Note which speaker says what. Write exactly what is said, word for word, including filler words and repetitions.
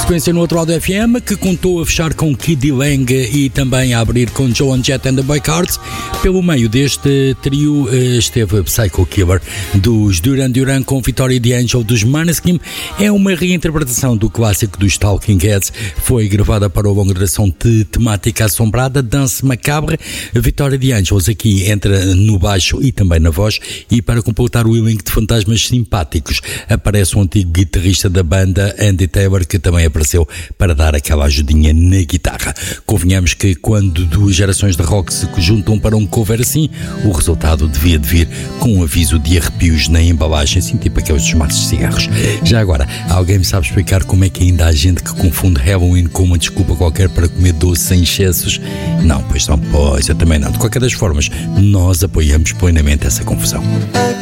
Speaker 1: Sequência no outro lado F M, que contou a fechar com Kid Lang e também a abrir com Joan Jett and the Boycards. Pelo meio deste trio esteve Psycho Killer dos Duran Duran com Victoria the Angel dos Måneskin. É uma reinterpretação do clássico dos Talking Heads. Foi gravada para a longa duração de temática assombrada, Dance Macabre. Victoria the Angels aqui entra no baixo e também na voz, e para completar o elenco de fantasmas simpáticos aparece o antigo guitarrista da banda, Andy Taylor, que também apareceu para dar aquela ajudinha na guitarra. Convenhamos que quando duas gerações de rock se juntam para um cover assim, o resultado devia de vir com um aviso de arrepios na embalagem, assim tipo aqueles dos maços de cigarros. Já agora, alguém me sabe explicar como é que ainda há gente que confunde Halloween com uma desculpa qualquer para comer doce sem excessos? Não, pois não, pois eu também não. De qualquer das formas, nós apoiamos plenamente essa confusão.